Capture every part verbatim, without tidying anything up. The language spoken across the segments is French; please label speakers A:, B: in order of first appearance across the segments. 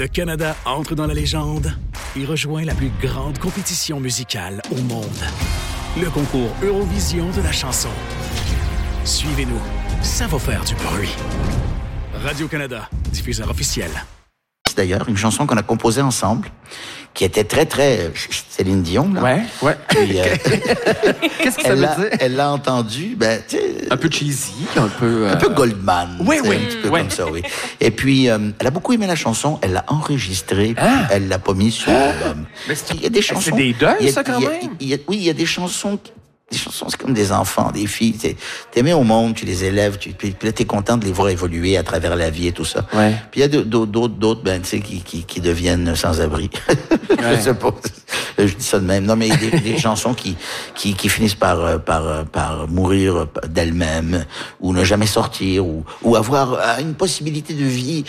A: Le Canada entre dans la légende et rejoint la plus grande compétition musicale au monde. Le concours Eurovision de la chanson. Suivez-nous, ça va faire du bruit. Radio-Canada, diffuseur officiel.
B: D'ailleurs, une chanson qu'on a composée ensemble, qui était très, très... Céline Dion, là.
C: Ouais, ouais.
B: Puis, euh,
C: Qu'est-ce que ça
B: elle
C: veut
B: l'a,
C: dire?
B: elle l'a entendu, ben, tu sais...
C: Un peu cheesy, un peu... Euh...
B: Un peu Goldman.
C: Oui, oui.
B: Un petit peu
C: ouais.
B: comme ça, oui. Et puis, euh, elle a beaucoup aimé la chanson, elle l'a enregistrée,
C: Ah.
B: puis elle l'a pas mise sur l'album.
C: Mais c'est,
B: il y a des chansons...
C: c'est des deuils,
B: il y a,
C: ça, quand
B: il y a,
C: même?
B: il y a, oui, il y a des chansons... Des chansons, c'est comme des enfants, des filles. T'es, t'es mis au monde, tu les élèves, tu, puis là, t'es content de les voir évoluer à travers la vie et tout ça.
C: Ouais.
B: Puis il y a d'autres, d'autres, d'autres, ben, tu sais, qui, qui, qui deviennent sans-abri.
C: Ouais.
B: Je sais pas. Je dis ça de même. Non, mais il y a des, des chansons qui, qui, qui finissent par, par, par mourir d'elles-mêmes, ou ne jamais sortir, ou, ou avoir une possibilité de vie,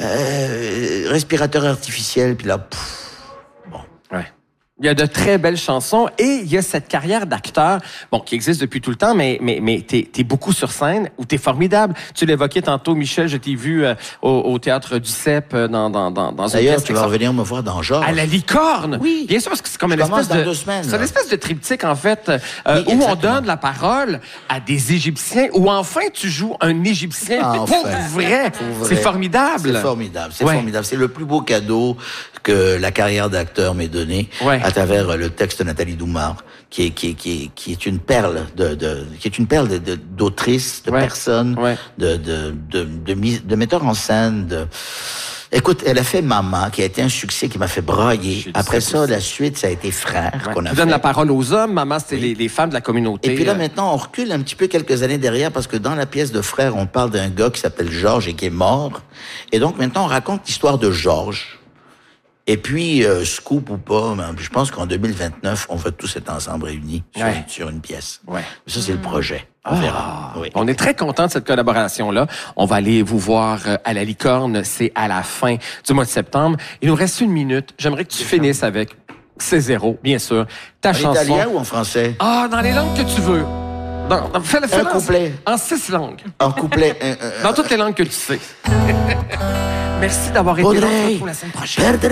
B: euh, respirateur artificiel, puis là, pff, bon.
C: Ouais. Il y a de très belles chansons et il y a cette carrière d'acteur, bon, qui existe depuis tout le temps, mais mais mais t'es t'es beaucoup sur scène où t'es formidable. Tu l'évoquais tantôt, Michel, je t'ai vu euh, au, au théâtre du C E P dans dans dans dans une
B: D'ailleurs,
C: pièce
B: tu vas revenir me voir dans Georges.
C: à la licorne.
B: Oui.
C: Bien sûr, parce que c'est comme
B: Je
C: une espèce
B: commence dans
C: de
B: deux semaines,
C: c'est
B: là.
C: une espèce de triptyque en fait euh,
B: Oui,
C: où on
B: exactement.
C: donne la parole à des Égyptiens ou enfin tu joues un Égyptien
B: Enfin.
C: pour vrai.
B: Pour vrai.
C: C'est formidable.
B: C'est formidable, c'est
C: Ouais.
B: formidable. C'est le plus beau cadeau que la carrière d'acteur m'ait donné
C: Ouais.
B: à travers le texte de Nathalie Doumar, qui est qui est qui est qui est une perle de, de qui est une perle de, de d'autrice, de
C: Ouais.
B: personne,
C: Ouais.
B: de de de de, mise- de metteur en scène. De... Écoute, elle a fait Maman, qui a été un succès qui m'a fait brailler.
C: J'ai dit
B: Après
C: ça
B: ça,
C: aussi.
B: la suite, ça a été Frères
C: Ouais.
B: qu'on a
C: Tu
B: fait.
C: donnes la parole aux hommes, maman, c'était les, les femmes de la communauté.
B: Et puis là,
C: euh,
B: maintenant, on recule un petit peu quelques années derrière parce que dans la pièce de Frères, on parle d'un gars qui s'appelle Georges et qui est mort. Et donc, maintenant, on raconte l'histoire de Georges. Et puis, euh, scoop ou pas, ben, je pense qu'en deux mille vingt-neuf, on va tous être ensemble réunis sur,
C: Ouais.
B: une, sur une pièce.
C: Ouais.
B: Ça, c'est le projet. On
C: Ah,
B: verra. Oui.
C: On est très content de cette collaboration-là. On va aller vous voir euh, à la Licorne. C'est à la fin du mois de septembre. Il nous reste une minute. J'aimerais que tu finisses avec C'est zéro, bien sûr. Ta
B: En
C: chanson.
B: italien ou en français?
C: Ah, dans les langues que tu veux. Dans, dans, fais-le, fais-le
B: Un
C: en-
B: couplet.
C: En six langues.
B: En couplet. un, un,
C: Dans toutes les langues que tu sais. Merci d'avoir été là. On se
B: Podrei
C: retrouve la semaine prochaine.
B: perdere